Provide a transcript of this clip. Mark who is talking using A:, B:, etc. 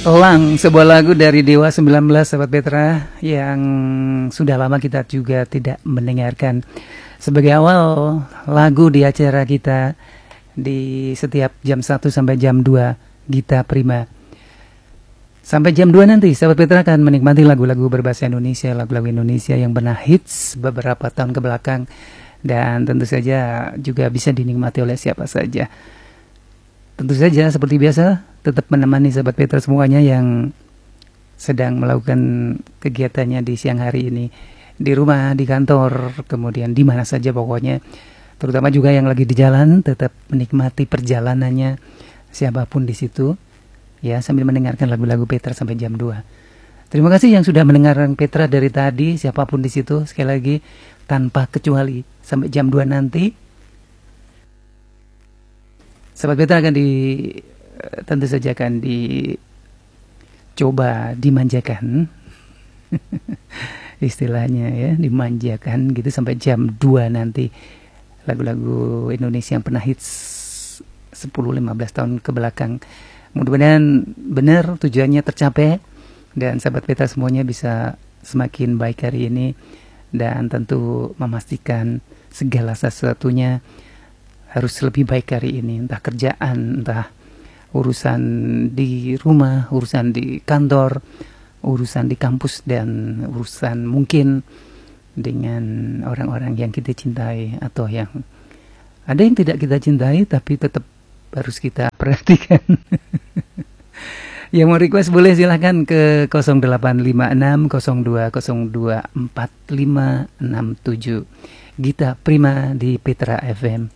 A: Elang, sebuah lagu dari Dewa 19, Sahabat Petra, yang sudah lama kita juga tidak mendengarkan. Sebagai awal lagu di acara kita di setiap jam 1 sampai jam 2 Gita Prima. Sampai jam 2 nanti Sahabat Petra akan menikmati lagu-lagu berbahasa Indonesia, lagu-lagu Indonesia yang pernah hits beberapa tahun ke belakang, dan tentu saja juga bisa dinikmati oleh siapa saja. Tentu saja seperti biasa tetap menemani Sahabat Petra semuanya yang sedang melakukan kegiatannya di siang hari ini, di rumah, di kantor, kemudian di mana saja pokoknya. Terutama juga yang lagi di jalan, tetap menikmati perjalanannya siapapun di situ, ya, sambil mendengarkan lagu-lagu Petra sampai jam 2. Terima kasih yang sudah mendengarkan Petra dari tadi, siapapun di situ, sekali lagi tanpa kecuali sampai jam 2 nanti. Sahabat Petra akan tentu saja akan dicoba dimanjakan istilahnya, ya, dimanjakan gitu sampai jam 2 nanti, lagu-lagu Indonesia yang pernah hits 10-15 tahun ke belakang. Mudah-mudahan benar tujuannya tercapai dan Sahabat Petra semuanya bisa semakin baik hari ini, dan tentu memastikan segala sesuatunya harus lebih baik hari ini, entah kerjaan, entah urusan di rumah, urusan di kantor, urusan di kampus, dan urusan mungkin dengan orang-orang yang kita cintai atau yang ada yang tidak kita cintai tapi tetap harus kita perhatikan. Yang mau request boleh silahkan ke 0856 0202 4567. Gita Prima di Petra FM.